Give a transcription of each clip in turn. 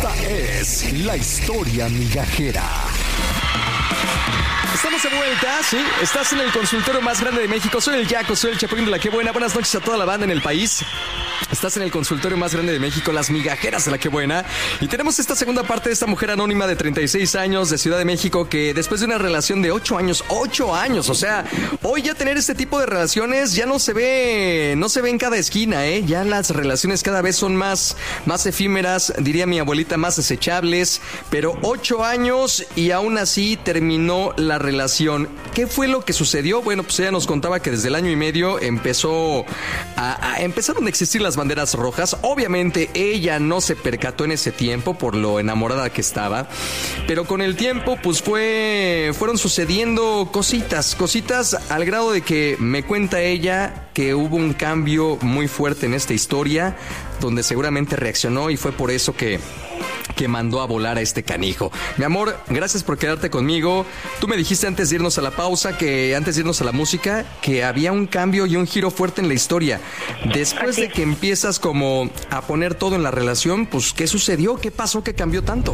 Esta es la historia migajera. Estamos de vuelta, sí, estás en el consultorio más grande de México. Soy el Yaco, soy el Chapulín de la Qué Buena. Buenas noches a toda la banda en el país. Estás en el consultorio más grande de México, las migajeras de la Qué Buena. Y tenemos esta segunda parte de esta mujer anónima de 36 años de Ciudad de México que después de una relación de 8 años, o sea, hoy ya tener este tipo de relaciones ya no se ve en cada esquina, ¿eh? Ya las relaciones cada vez son más efímeras, diría mi abuelita, más desechables, pero 8 años y aún así terminó la relación. ¿Qué fue lo que sucedió? Bueno, pues ella nos contaba que desde el año y medio empezaron a existir las banderas rojas. Obviamente ella no se percató en ese tiempo por lo enamorada que estaba, pero con el tiempo pues fueron sucediendo cositas al grado de que me cuenta ella que hubo un cambio muy fuerte en esta historia donde seguramente reaccionó y fue por eso que mandó a volar a este canijo. Mi amor, gracias por quedarte conmigo. Tú me dijiste antes de irnos a la pausa, antes de irnos a la música, que había un cambio y un giro fuerte en la historia. Después de que empiezas como a poner todo en la relación, pues, ¿qué sucedió? ¿Qué pasó? ¿Qué cambió tanto?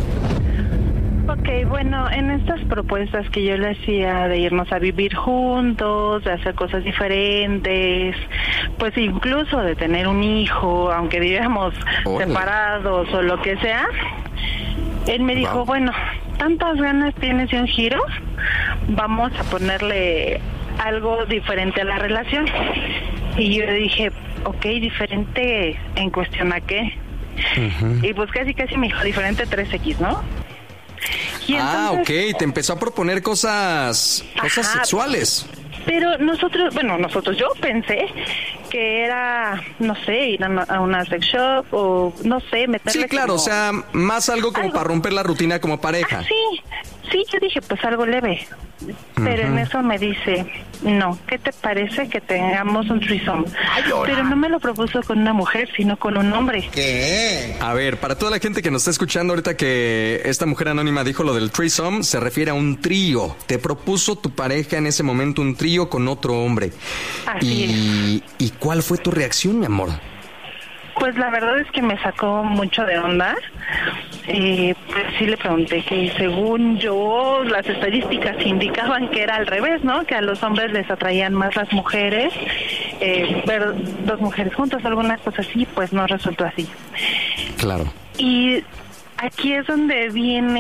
Ok, bueno, en estas propuestas que yo le hacía de irnos a vivir juntos, de hacer cosas diferentes, pues incluso de tener un hijo, aunque vivíamos separados o lo que sea, él me dijo, bueno, tantas ganas tienes de un giro, vamos a ponerle algo diferente a la relación. Y yo dije, ok, diferente en cuestión a qué. Uh-huh. Y pues casi me dijo, diferente 3X, ¿no? Y entonces, ok, te empezó a proponer cosas sexuales. Pero yo pensé que era, no sé, ir a una sex shop o, no sé, meterle. Sí, claro, como, o sea, más algo como para romper la rutina como pareja. Sí, yo dije, pues algo leve. Pero en eso me dice, no, ¿qué te parece que tengamos un threesome? Pero no me lo propuso con una mujer, sino con un hombre. ¿Qué? A ver, para toda la gente que nos está escuchando ahorita que esta mujer anónima dijo lo del threesome, se refiere a un trío. Te propuso tu pareja en ese momento un trío con otro hombre. Así es. ¿Y cuál fue tu reacción, mi amor? Pues la verdad es que me sacó mucho de onda. Pues sí le pregunté que según yo las estadísticas indicaban que era al revés, ¿no? Que a los hombres les atraían más las mujeres, ver dos mujeres juntas, alguna cosa así, pues no resultó así. Claro. Y aquí es donde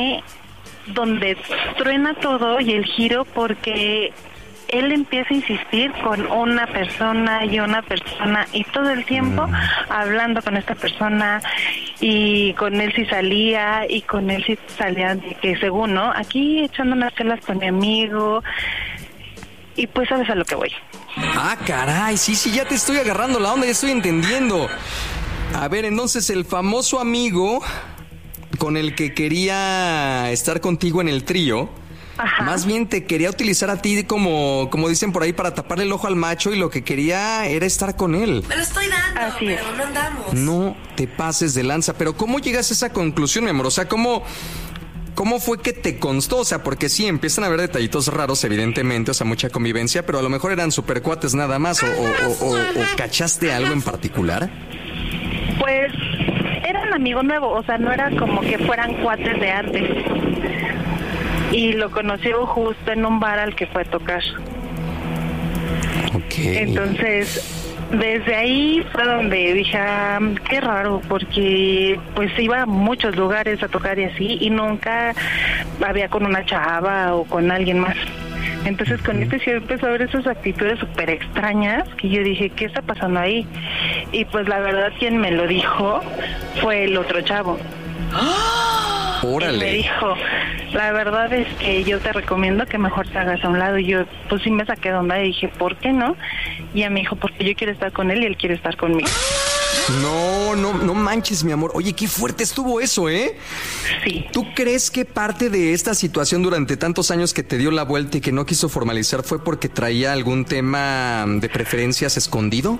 truena todo y el giro, porque él empieza a insistir con una persona y todo el tiempo hablando con esta persona, y con él sí salía de que según, ¿no? Aquí echando unas chelas con mi amigo, y pues sabes a lo que voy. Ah, caray, sí, ya te estoy agarrando la onda, ya estoy entendiendo. A ver, entonces el famoso amigo con el que quería estar contigo en el trío, ajá, más bien te quería utilizar a ti como dicen por ahí, para taparle el ojo al macho, y lo que quería era estar con él. Me lo estoy dando, así pero no andamos. No te pases de lanza. Pero ¿cómo llegas a esa conclusión, mi amor? O sea, ¿cómo fue que te constó? O sea, porque sí, empiezan a haber detallitos raros, evidentemente, o sea, mucha convivencia, pero a lo mejor eran super cuates nada más, o ¿cachaste algo en particular? Pues era un amigo nuevo, o sea, no era como que fueran cuates de antes. Y lo conoció justo en un bar al que fue a tocar. Ok. Entonces, desde ahí fue donde dije, qué raro, porque pues iba a muchos lugares a tocar y así, y nunca había con una chava o con alguien más. Entonces con este sí empezó a ver esas actitudes súper extrañas, que yo dije, ¿qué está pasando ahí? Y pues la verdad quien me lo dijo fue el otro chavo. ¡Ah! ¡Órale! Y me dijo, la verdad es que yo te recomiendo que mejor te hagas a un lado. Y yo pues sí me saqué de onda y dije, ¿por qué no? Y ella me dijo, porque yo quiero estar con él y él quiere estar conmigo. No manches, mi amor. Oye, qué fuerte estuvo eso, ¿eh? Sí. ¿Tú crees que parte de esta situación durante tantos años que te dio la vuelta y que no quiso formalizar fue porque traía algún tema de preferencias escondido?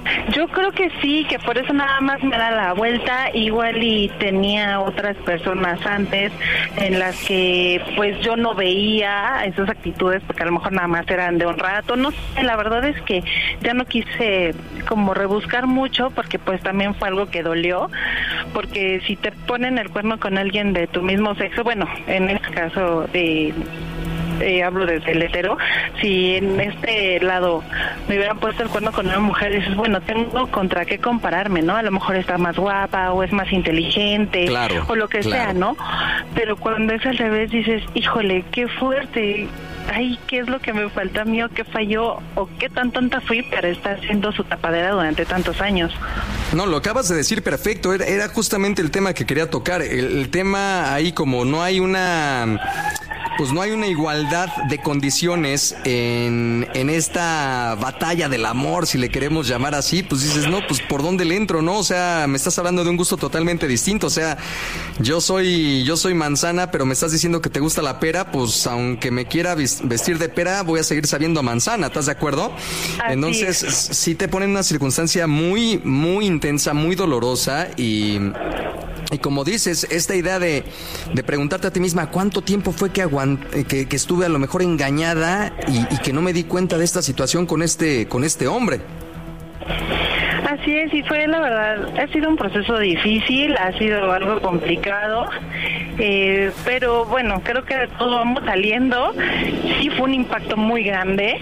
Yo creo que sí, que por eso nada más me da la vuelta, igual y tenía otras personas antes en las que pues yo no veía esas actitudes porque a lo mejor nada más eran de un rato, no sé, la verdad es que ya no quise como rebuscar mucho porque pues también fue algo que dolió, porque si te ponen el cuerno con alguien de tu mismo sexo, bueno, en este caso hablo desde el hetero, si en este lado me hubieran puesto el cuerno con una mujer, dices, bueno, tengo contra qué compararme, ¿no? A lo mejor está más guapa o es más inteligente, claro, o lo que sea, ¿no? Pero cuando es al revés dices, híjole, qué fuerte, ay, ¿qué es lo que me falta a mí o qué falló o qué tan tonta fui para estar siendo su tapadera durante tantos años? No, lo acabas de decir perfecto, era justamente el tema que quería tocar, el tema ahí como no hay una igualdad de condiciones en esta batalla del amor, si le queremos llamar así, pues dices, no, pues ¿por dónde le entro, no? O sea, me estás hablando de un gusto totalmente distinto, o sea, yo soy manzana, pero me estás diciendo que te gusta la pera, pues aunque me quiera vestir de pera, voy a seguir sabiendo a manzana, ¿estás de acuerdo? Así Entonces, es. sí te ponen una circunstancia muy, muy intensa, muy dolorosa y como dices, esta idea de preguntarte a ti misma cuánto tiempo fue que estuve a lo mejor engañada y que no me di cuenta de esta situación con este hombre. Así es, y fue la verdad, ha sido un proceso difícil, ha sido algo complicado, pero bueno, creo que de todo vamos saliendo. Sí fue un impacto muy grande.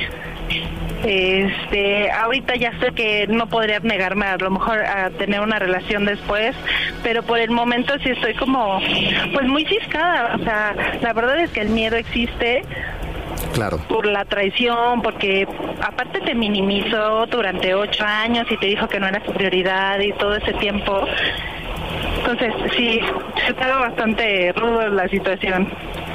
Ahorita ya sé que no podría negarme a lo mejor a tener una relación después, pero por el momento sí estoy como pues muy ciscada, o sea, la verdad es que el miedo existe. Claro. Por la traición, porque aparte te minimizó durante 8 años y te dijo que no era su prioridad y todo ese tiempo. Entonces sí, estaba bastante rudo la situación.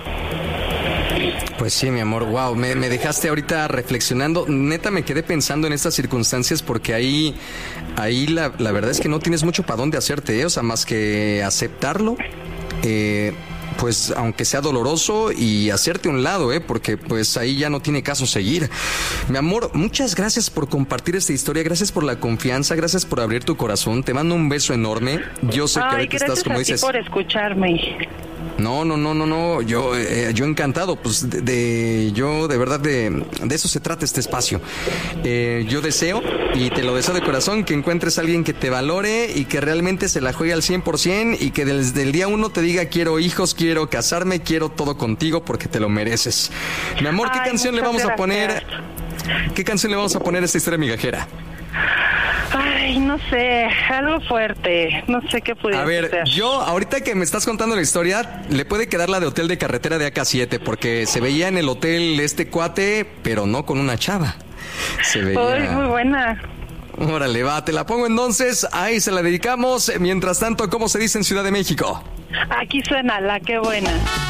Pues sí, mi amor, wow, me dejaste ahorita reflexionando, neta me quedé pensando en estas circunstancias porque ahí la verdad es que no tienes mucho para dónde hacerte, o sea, más que aceptarlo, pues aunque sea doloroso y hacerte a un lado, porque pues ahí ya no tiene caso seguir. Mi amor, muchas gracias por compartir esta historia, gracias por la confianza, gracias por abrir tu corazón, te mando un beso enorme, yo sé que ahorita estás como dices... Gracias a ti por escucharme. No, yo encantado, pues yo de verdad de eso se trata este espacio. Yo deseo, y te lo deseo de corazón, que encuentres a alguien que te valore y que realmente se la juegue al 100% y que desde el día 1 te diga quiero hijos, quiero casarme, quiero todo contigo porque te lo mereces. Mi amor, ¿qué canción le vamos a poner? ¿Qué canción le vamos a poner a esta historia migajera? Ay, no sé, algo fuerte, no sé qué pudiera ser. A ver, yo ahorita que me estás contando la historia, le puede quedar la de Hotel de Carretera de AK7, porque se veía en el hotel este cuate, pero no con una chava. Se veía... Ay, muy buena. Órale, va, te la pongo entonces, ahí se la dedicamos. Mientras tanto, ¿cómo se dice en Ciudad de México? Aquí suena La Qué Buena.